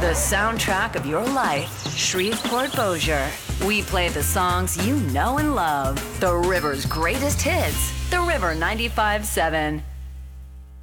The soundtrack of your life, Shreveport Bossier. We play the songs you know and love. The River's greatest hits. The River 95.7.